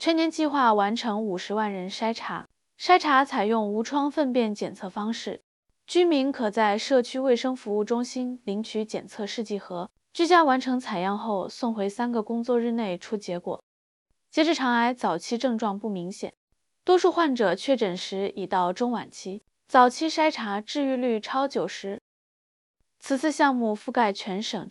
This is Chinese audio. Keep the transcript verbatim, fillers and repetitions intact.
全年计划完成五十万人筛查。筛查采用无创粪便检测方式，居民可在社区卫生服务中心领取检测试剂盒，居家完成采样后送回三个工作日内出结果。结直肠癌早期症状不明显，多数患者确诊时已到中晚期，早期筛查治愈率超九十。此次项目覆盖全省。